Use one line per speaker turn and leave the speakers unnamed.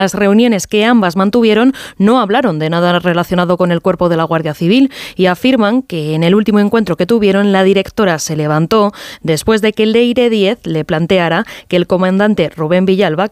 Las reuniones que ambas mantuvieron no hablaron de nada relacionado con el cuerpo de la Guardia Civil y afirman que en el último encuentro que tuvieron la directora se levantó después de que Leire Díez le planteara que el comandante Rubén Villalba,